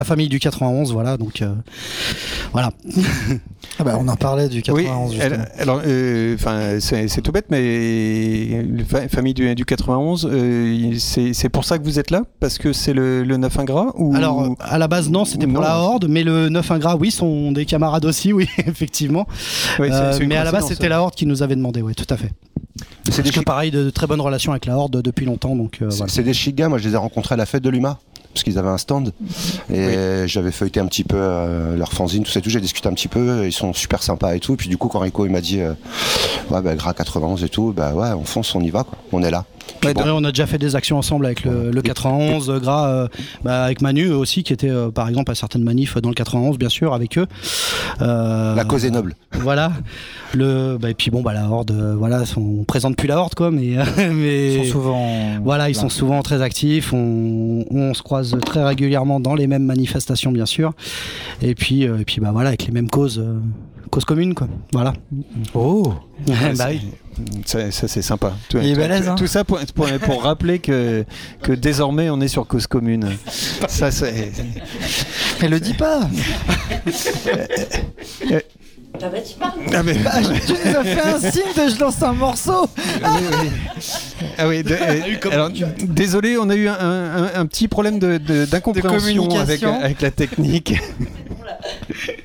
La famille du 91, voilà, donc voilà. Ah bah, on en parlait du 91 Oui, justement. alors, c'est tout bête, mais la famille du 91, c'est pour ça que vous êtes là? Parce que c'est le 9 ingrat ou... Alors, à la base, non, c'était pour la Horde, mais le 9 ingrat, oui, sont des camarades aussi, oui, effectivement. Oui, c'est une mais à la base, coïncidence. c'était la Horde qui nous avait demandé, oui, tout à fait. C'est Parce que pareil, de très bonnes relations avec la Horde depuis longtemps, donc voilà. C'est des chic gars, moi je les ai rencontrés à la fête de l'UMA. Parce qu'ils avaient un stand et j'avais feuilleté un petit peu leur fanzine, tout ça et tout, j'ai discuté un petit peu, ils sont super sympas et tout, et puis du coup quand Rico il m'a dit ouais bah Gras 91 et tout, bah ouais on fonce, on y va quoi, on est là. Ouais, on a déjà fait des actions ensemble avec le 91, Gras, avec Manu aussi, qui était par exemple à certaines manifs dans le 91, bien sûr, avec eux. La cause est noble. Voilà. Et puis bon, la Horde, voilà, on présente plus la Horde, quoi, mais Ils sont souvent. voilà, ils sont souvent très actifs. On se croise très régulièrement dans les mêmes manifestations, bien sûr. Et puis voilà, avec les mêmes causes communes, quoi. Voilà. Oh. Bah oui. Ça c'est sympa. Il est balèze, hein. Tout ça pour rappeler que désormais on est sur cause commune. Ça c'est. Elle le dit pas. Ah bah tu parles. Ah, mais... Tu nous as fait un signe de je lance un morceau. Ah oui, alors, désolé, on a eu un petit problème d'incompréhension communication. avec la technique.